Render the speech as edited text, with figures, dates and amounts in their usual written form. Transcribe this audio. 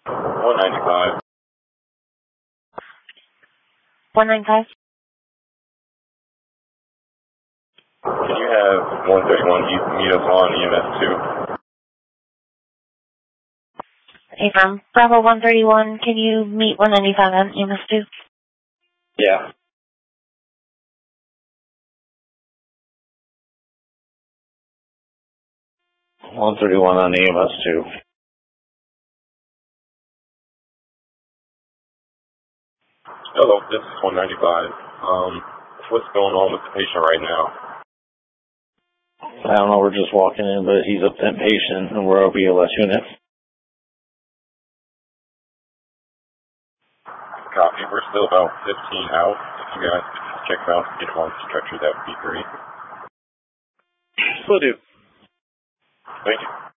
195. 195. Can you have 131 meet us on EMS 2? Hey, from Bravo 131, can you meet 195 on EMS 2? Yeah. $131 on EMS 2. Hello, this is 195. What's going on with the patient right now? I don't know, we're just walking in, but he's a patient and we're a BLS unit. Copy. We're still about 15 out. If you guys could just check out and get him on the stretcher, that would be great. Will do. Thank you.